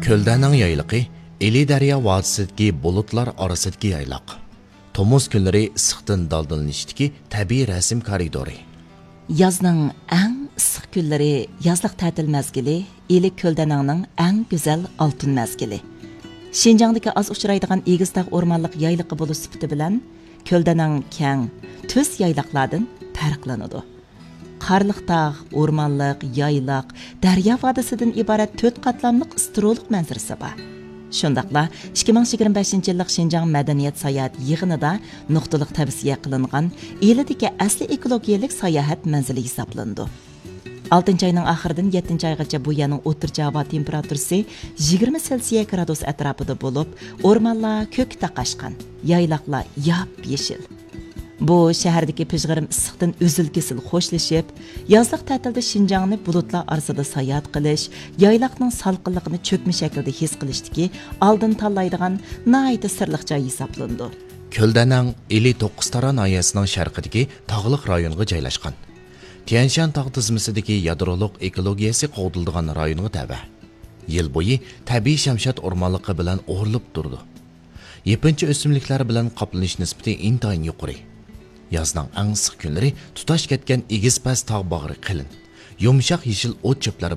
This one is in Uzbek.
Köldaning yaylaqi Eli daryo vodisidagi bulutlar orasidagi yaylaq. Tomuz kunlari issiqdan daldalanishdagi tabiiy rasm koridori. Yazning eng issiq kunlari yozliq ta'til mazgili, Eli Köldaningning eng go'zal oltin mazgili. Şinjandagi az uchraydigan egiztaq o'rmonliq yaylaqi bo'lish sifati bilan Köldaning keng, tuz yaylaqlardan farqlanadi. Qarliq tog', o'rmonliq, yaylaq, daryo vodisidan iborat 4 qatlamliq istiroliq manzarasi bor. Shundaqla 2025 yillik Şinjan madaniyat sayohat yig'inida nuqtaliq tavsiya qilingan elidagi asli ekologiyalik sayohat manzili hisoblandi. 6 ayning oxiridan 7 oygacha bu yerning o'rtacha havo temperaturasi 20 selsiya gradus atrofida bo'lib, o'rmonlar ko'k taqashgan, yaylaqlar yop-yeshil. Bu shahardagi pijg'irim issiqdan uzil-kesil xo'shlashib, yozliq ta'tilda Şinjanni bulutlar orasida sayohat qilish, yaylaqning salqinligini cho'kma shaklda his qilishdagi oldin tanlaydigan nihoyatda sirliq joy hisoblandi. Köldaning Eli To'qqiztaran noyasining sharqidagi tog'liq rayonga joylashgan. Tianshan tog' tizimisidagi yadroliq ekologiyasi qo'dildigan rayonga tava. Yil bo'yi tabiiy shamshat o'rmonligi bilan o'rilib turdi. Yepinchi o'simliklar bilan qoplanish nisbati intayin yuqori. Yazning eng issiq kunlari tutash ketgan egiz past tog' bag'ri qilin. Yumshoq yeshil o't cho'plari